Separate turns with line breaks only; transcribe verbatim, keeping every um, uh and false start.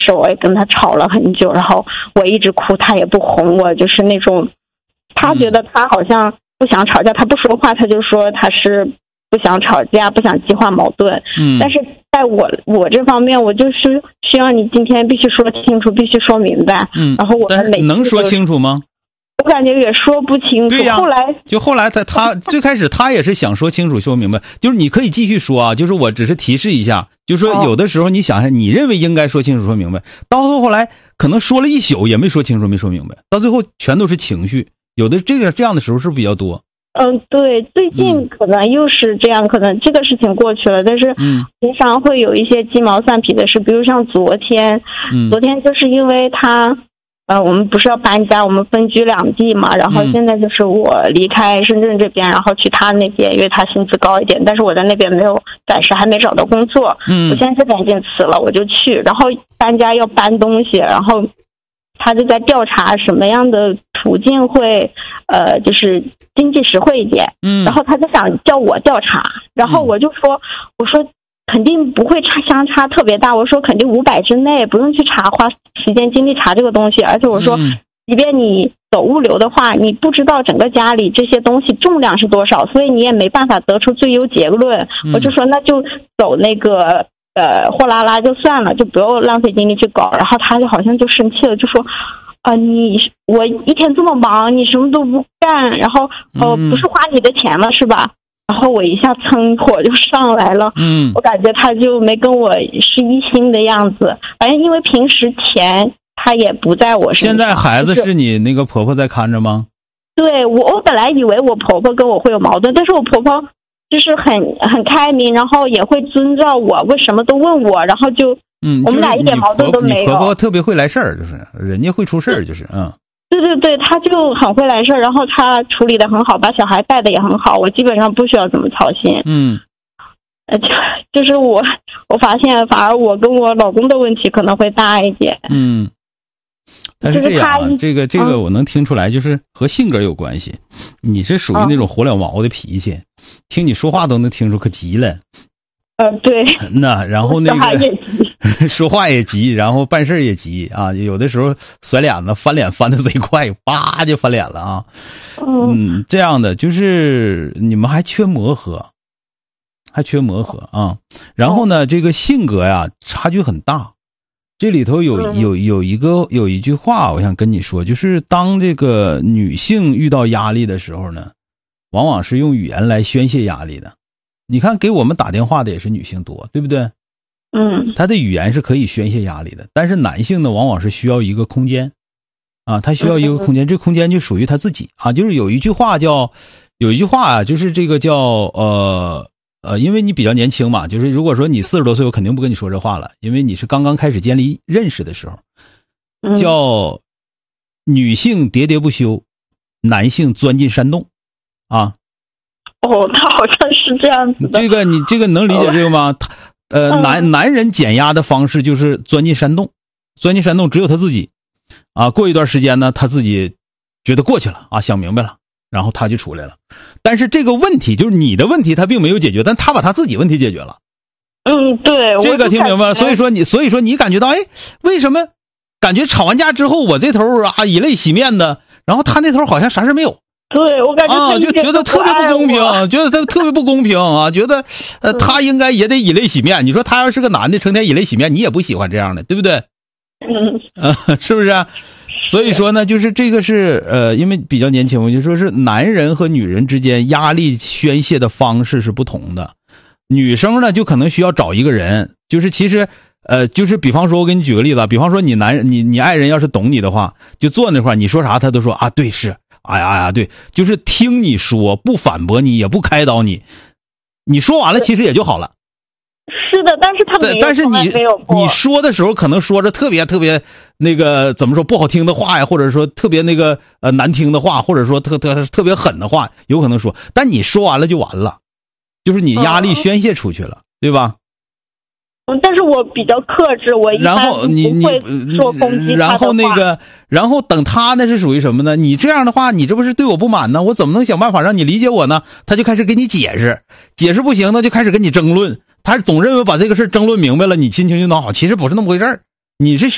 是我也跟他吵了很久，然后我一直哭，他也不哄我，就是那种他觉得他好像不想吵架，他不说话，他就说他是不想吵架，不想激化矛盾。
嗯，
但是在我我这方面，我就是需要你今天必须说清楚，必须说明白。
嗯，
然后我
但是能说清楚吗？
我感觉也说不清楚。
对呀，
后来
就后来他他最开始他也是想说清楚说明白，就是你可以继续说啊，就是我只是提示一下，就是说有的时候你想想，你认为应该说清楚说明白，到后来可能说了一宿也没说清楚没说明白，到最后全都是情绪，有的这个这样的时候是比较多。
嗯，对，最近可能又是这样，嗯、可能这个事情过去了，但是平常会有一些鸡毛蒜皮的事，比如像昨天，
嗯、
昨天就是因为他。呃，我们不是要搬家，我们分居两地嘛，然后现在就是我离开深圳这边，然后去他那边，因为他薪资高一点，但是我在那边没有，暂时还没找到工作。
嗯，
我现在这边已经辞了，我就去，然后搬家要搬东西，然后他就在调查什么样的途径会，呃，就是经济实惠一点。
嗯，
然后他就想叫我调查，然后我就说，我说。肯定不会差相差特别大，我说肯定五百之内，不用去查，花时间精力查这个东西。而且我说，即便你走物流的话，你不知道整个家里这些东西重量是多少，所以你也没办法得出最优结论。我就说那就走那个呃货拉拉就算了，就不用浪费精力去搞。然后他就好像就生气了，就说啊、呃、你我一天这么忙，你什么都不干，然后呃不是花你的钱了是吧？然后我一下噌火就上来了，
嗯，
我感觉他就没跟我是一心的样子。反正因为平时钱他也不在我身上。
现在孩子是你那个婆婆在看着吗？
对，我我本来以为我婆婆跟我会有矛盾，但是我婆婆就是很很开明，然后也会遵照我，为什么都问我，然后就
嗯，
我们俩一点矛盾都没有。
你婆婆特别会来事儿，就是人家会出事儿，就是嗯。
对对对，他就很会来事儿，然后他处理的很好，把小孩带的也很好，我基本上不需要怎么操心。
嗯，
呃，就就是我我发现，反而我跟我老公的问题可能会大一点。
嗯，但是这样、啊，
就是
这个这个我能听出来，就是和性格有关系。嗯、你是属于那种火燎毛的脾气，嗯、听你说话都能听出可急了。
呃，对，
那然后那个说话也急，然后办事也急啊，有的时候甩脸子翻脸翻的贼快，叭就翻脸了啊。嗯，这样的就是你们还缺磨合，还缺磨合啊。然后呢，这个性格呀差距很大。这里头有有有一个有一句话，我想跟你说，就是当这个女性遇到压力的时候呢，往往是用语言来宣泄压力的。你看给我们打电话的也是女性多，对不对？
嗯，
她的语言是可以宣泄压力的，但是男性呢往往是需要一个空间啊，他需要一个空间，这空间就属于他自己啊。就是有一句话叫有一句话啊，就是这个叫呃呃因为你比较年轻嘛，就是如果说你四十多岁，我肯定不跟你说这话了，因为你是刚刚开始建立认识的时候，叫女性喋喋不休，男性钻进山洞啊。
哦，他好像是这样子的。
这个你这个能理解这个吗？他呃，男男人减压的方式就是钻进山洞，钻进山洞只有他自己啊。过一段时间呢，他自己觉得过去了啊，想明白了，然后他就出来了。但是这个问题就是你的问题，他并没有解决，但他把他自己问题解决了。
嗯，对，
这个听明白了。所以说你，所以说你感觉到，哎，为什么感觉吵完架之后，我这头啊以泪洗面的，然后他那头好像啥事没有。
对，我感觉
啊，就觉得特别不公平，觉得他特别不公平啊，觉得呃他应该也得以泪洗面。你说他要是个男的，成天以泪洗面，你也不喜欢这样的，对不对？
嗯，
啊，是不是啊？所以说呢，就是这个是呃，因为比较年轻，我就说是男人和女人之间压力宣泄的方式是不同的。女生呢，就可能需要找一个人，就是其实呃，就是比方说，我给你举个例子，比方说你男人，你你爱人要是懂你的话，就坐那块儿，你说啥他都说啊，对是。哎呀哎呀，对，就是听你说，不反驳你，也不开导你，你说完了其实也就好了。
是的，但是他没有，
但是你你说的时候可能说着特别特别那个怎么说不好听的话呀，或者说特别那个呃难听的话，或者说特特特别狠的话，有可能说，但你说完了就完了，就是你压力宣泄出去了，嗯、对吧？
嗯，但是我比较克制，我一般不会说攻击他的话。
然后那个，然后等他呢是属于什么呢？你这样的话，你这不是对我不满呢？我怎么能想办法让你理解我呢？他就开始给你解释，解释不行呢，就开始跟你争论。他总认为把这个事争论明白了，你心情就能好，其实不是那么回事儿。你是需